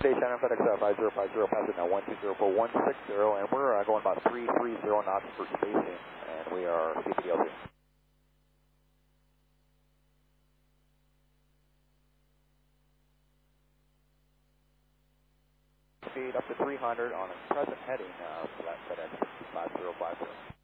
Station FedEx 5050, passing now 1204160, and we're going about 330 knots for spacing, and we are CPDLC. Speed up to 300 on a present heading for that FedEx 5050.